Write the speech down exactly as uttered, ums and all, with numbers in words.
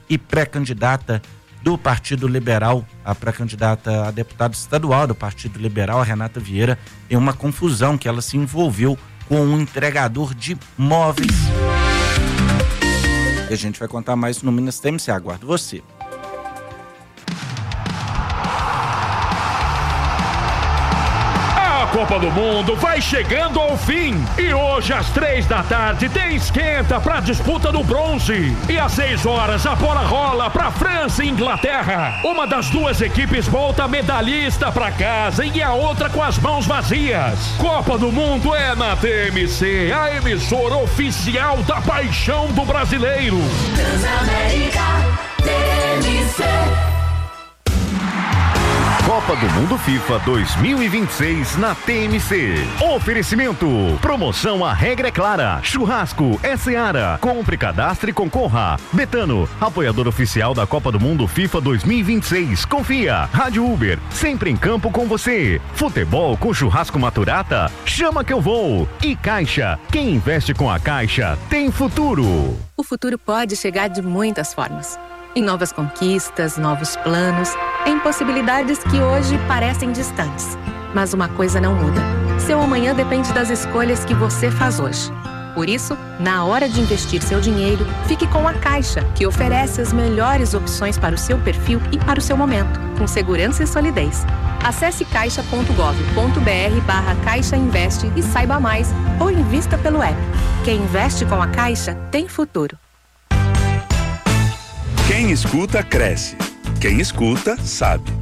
e pré-candidata do Partido Liberal, a pré-candidata a deputada estadual do Partido Liberal, a Renata Vieira, em uma confusão que ela se envolveu com um entregador de móveis. E a gente vai contar mais no Minas T M C. Aguardo você. A Copa do Mundo vai chegando ao fim e hoje às três da tarde tem esquenta para disputa do bronze e às seis horas a bola rola para França e Inglaterra. Uma das duas equipes volta medalhista para casa e a outra com as mãos vazias. Copa do Mundo é na T M C, a emissora oficial da paixão do brasileiro. Transamérica T M C. Copa do Mundo FIFA dois mil e vinte e seis na T M C. Oferecimento. Promoção A Regra é Clara. Churrasco é Seara. Compre, cadastre e concorra. Betano, apoiador oficial da Copa do Mundo FIFA dois mil e vinte e seis. Confia. Rádio Uber, sempre em campo com você. Futebol com churrasco Maturata? Chama que eu vou. E Caixa. Quem investe com a Caixa tem futuro. O futuro pode chegar de muitas formas. Em novas conquistas, novos planos, em possibilidades que hoje parecem distantes. Mas uma coisa não muda. Seu amanhã depende das escolhas que você faz hoje. Por isso, na hora de investir seu dinheiro, fique com a Caixa, que oferece as melhores opções para o seu perfil e para o seu momento, com segurança e solidez. Acesse caixa ponto gov ponto br barra Caixa Investe e saiba mais, ou invista pelo app. Quem investe com a Caixa tem futuro. Quem escuta, cresce. Quem escuta, sabe.